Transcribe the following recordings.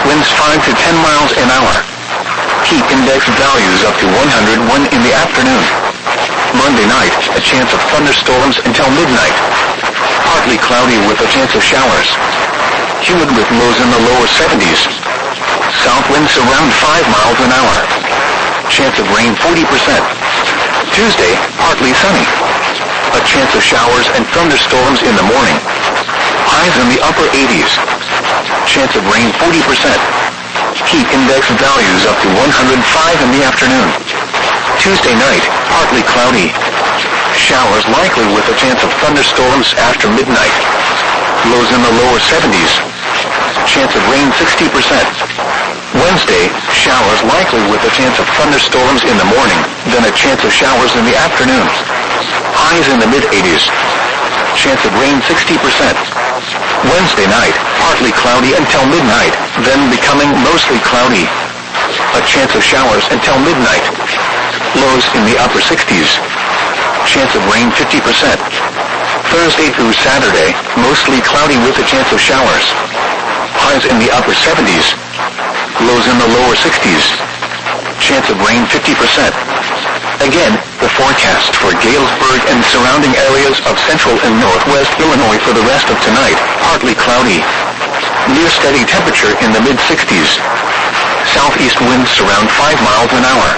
winds 5 to 10 miles an hour. Heat index values up to 101 in the afternoon. Monday night, a chance of thunderstorms until midnight. Partly cloudy with a chance of showers. Humid with lows in the lower 70s. South winds around 5 miles an hour. Chance of rain 40%. Tuesday, partly sunny. A chance of showers and thunderstorms in the morning. Highs in the upper 80s. Chance of rain 40%. Heat index values up to 105 in the afternoon. Tuesday night, partly cloudy. Showers likely with a chance of thunderstorms after midnight. Lows in the lower 70s. Chance of rain 60%. Wednesday, showers likely with a chance of thunderstorms in the morning, then a chance of showers in the afternoon. Highs in the mid-80s. Chance of rain 60%. Wednesday night, partly cloudy until midnight, then becoming mostly cloudy. A chance of showers until midnight. Lows in the upper 60s. Chance of rain 50%. Thursday through Saturday, mostly cloudy with a chance of showers. Highs in the upper 70s. Lows in the lower 60s. Chance of rain 50%. Again, the forecast for Galesburg and surrounding areas of central and northwest Illinois for the rest of tonight, partly cloudy. Near steady temperature in the mid-60s. Southeast winds around 5 miles an hour.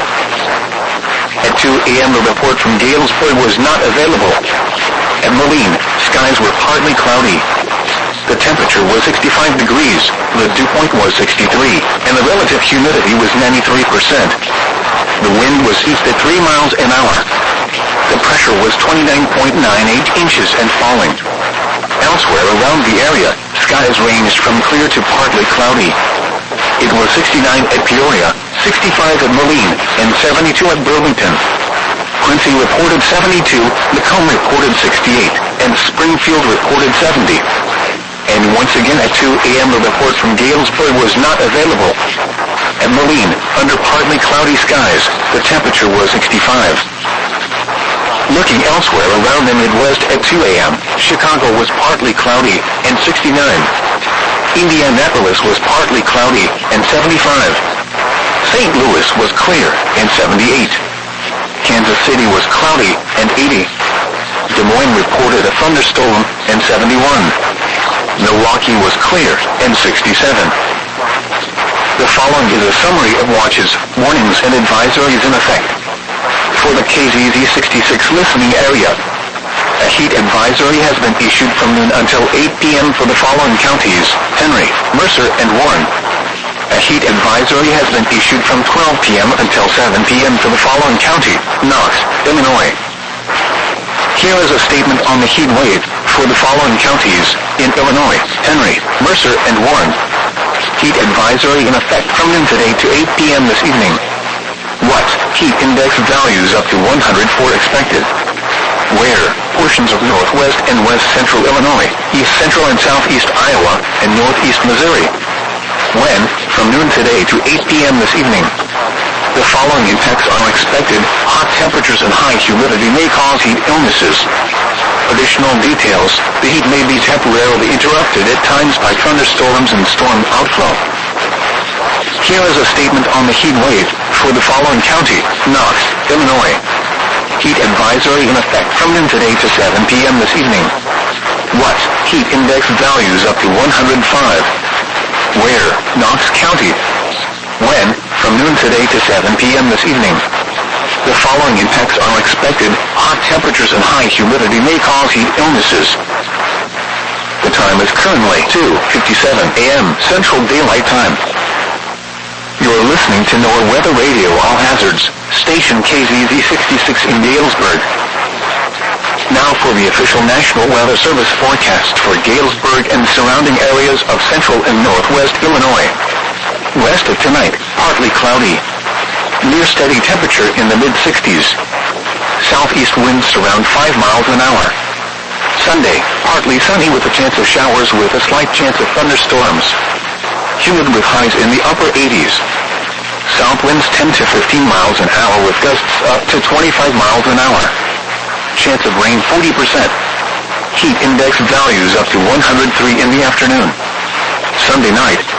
At 2 a.m. the report from Galesburg was not available. At Moline, skies were partly cloudy. The temperature was 65 degrees, the dew point was 63, and the relative humidity was 93%. The wind was east at 3 miles an hour. The pressure was 29.98 inches and falling. Elsewhere around the area, skies ranged from clear to partly cloudy. It was 69 at Peoria, 65 at Moline, and 72 at Burlington. Quincy reported 72, Macomb reported 68, and Springfield reported 70. And once again at 2 a.m. the report from Galesburg was not available. At Moline, under partly cloudy skies, the temperature was 65. Looking elsewhere around the Midwest at 2 a.m., Chicago was partly cloudy and 69. Indianapolis was partly cloudy and 75. St. Louis was clear and 78. Kansas City was cloudy and 80. Des Moines reported a thunderstorm and 71. Milwaukee was clear and 67. The following is a summary of watches, warnings, and advisories in effect. For the KZZ 66 listening area, a heat advisory has been issued from noon until 8 p.m. for the following counties: Henry, Mercer, and Warren. A heat advisory has been issued from 12 p.m. until 7 p.m. for the following county: Knox, Illinois. Here is a statement on the heat wave for the following counties in Illinois: Henry, Mercer, and Warren. Heat advisory in effect from noon today to 8 p.m. this evening. What? Heat index values up to 104 expected. Where? Portions of northwest and west central Illinois, east central and southeast Iowa, and northeast Missouri. When? From noon today to 8 p.m. this evening. The following impacts are expected. Hot temperatures and high humidity may cause heat illnesses. Additional details: the heat may be temporarily interrupted at times by thunderstorms and storm outflow. Here is a statement on the heat wave for the following county: Knox, Illinois. Heat advisory in effect from noon today to 7 p.m. this evening. What? Heat index values up to 105. Where? Knox County. When? From noon today to 7 p.m. this evening. The following impacts are expected. Hot temperatures and high humidity may cause heat illnesses. The time is currently 2:57 a.m. Central Daylight Time. You're listening to NOAA Weather Radio All Hazards, station KZZ 66 in Galesburg. Now for the official National Weather Service forecast for Galesburg and surrounding areas of central and northwest Illinois. West of tonight, partly cloudy. Near steady temperature in the mid-60s. Southeast winds around 5 miles an hour. Sunday, partly sunny with a chance of showers with a slight chance of thunderstorms. Humid with highs in the upper 80s. South winds 10 to 15 miles an hour with gusts up to 25 miles an hour. Chance of rain 40%. Heat index values up to 103 in the afternoon. Sunday night,